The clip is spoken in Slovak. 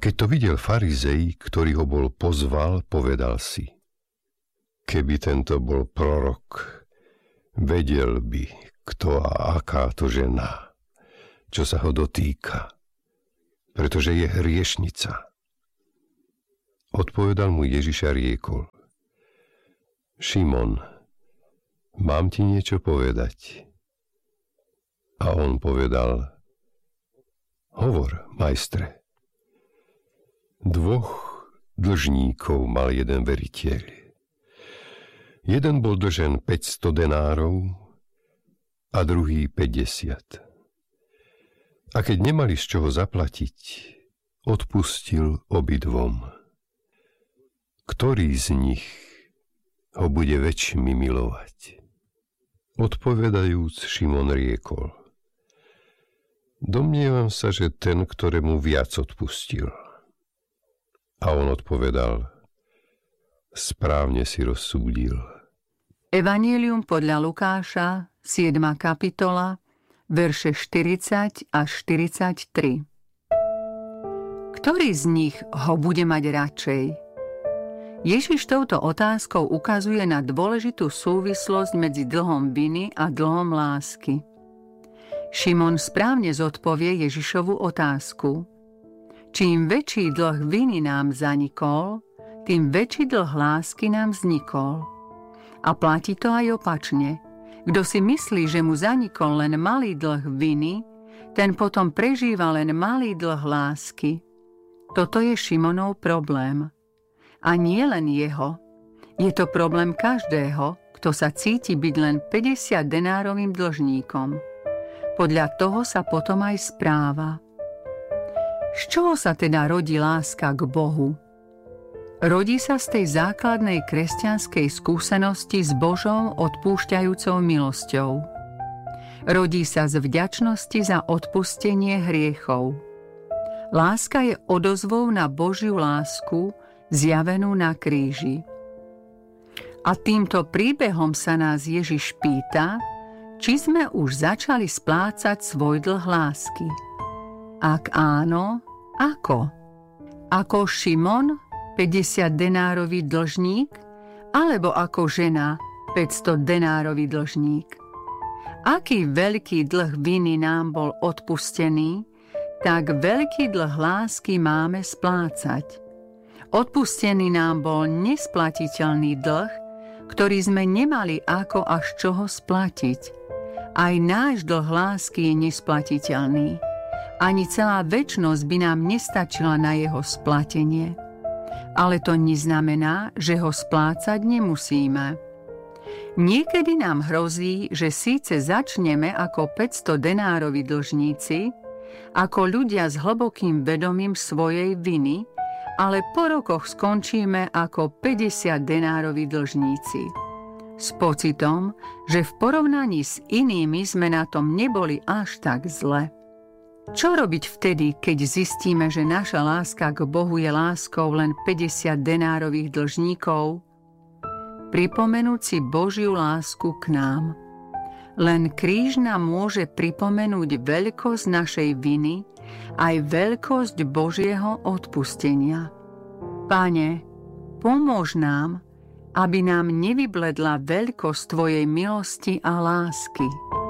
Keď to videl farizej, ktorý ho bol pozval, povedal si: keby tento bol prorok, vedel by, kto a aká to žena, čo sa ho dotýka, pretože je hriešnica. Odpovedal mu Ježiš a riekol: Šimon, mám ti niečo povedať? A on povedal: hovor, majstre. 2 dlžníkov mal jeden veriteľ. Jeden bol dlžen 500 denárov a druhý 50. A keď nemali z čoho zaplatiť, odpustil obidvom. Ktorý z nich ho bude väčšmi milovať? Odpovedajúc, Šimon riekol: domnievam sa, že ten, ktorému viac odpustil. A on odpovedal: správne si rozsúdil. Evanjelium podľa Lukáša, 7. kapitola, verše 40 až 43. Ktorý z nich ho bude mať radšej? Ježiš touto otázkou ukazuje na dôležitú súvislosť medzi dlhom viny a dlhom lásky. Šimon správne zodpovie Ježišovu otázku. Čím väčší dlh viny nám zanikol, tým väčší dlh lásky nám vznikol. A platí to aj opačne. Kto si myslí, že mu zanikol len malý dlh viny, ten potom prežíva len malý dlh lásky. Toto je Šimonov problém. A nie len jeho. Je to problém každého, kto sa cíti byť len 50 denárovým dlžníkom. Podľa toho sa potom aj správa. Z čoho sa teda rodí láska k Bohu? Rodí sa z tej základnej kresťanskej skúsenosti s Božou odpúšťajúcou milosťou. Rodí sa z vďačnosti za odpustenie hriechov. Láska je odozvou na Božiu lásku, zjavenú na kríži. A týmto príbehom sa nás Ježiš pýta, či sme už začali splácať svoj dlh lásky. Ak áno, ako? Ako Šimon, 50 denárový dlžník, alebo ako žena, 500 denárový dlžník? Aký veľký dlh viny nám bol odpustený, tak veľký dlh lásky máme splácať. Odpustený nám bol nesplatiteľný dlh, ktorý sme nemali ako až čoho splatiť. Aj náš dlh lásky je nesplatiteľný. Ani celá večnosť by nám nestačila na jeho splatenie. Ale to neznamená, že ho splácať nemusíme. Niekedy nám hrozí, že síce začneme ako 500 denároví dlžníci, ako ľudia s hlbokým vedomím svojej viny, ale po rokoch skončíme ako 50 denároví dlžníci. S pocitom, že v porovnaní s inými sme na tom neboli až tak zle. Čo robiť vtedy, keď zistíme, že naša láska k Bohu je láskou len 50 denárových dlžníkov? Pripomenúť si Božiu lásku k nám. Len kríž nám môže pripomenúť veľkosť našej viny, aj veľkosť Božieho odpustenia. Pane, pomôž nám, aby nám nevybledla veľkosť Tvojej milosti a lásky.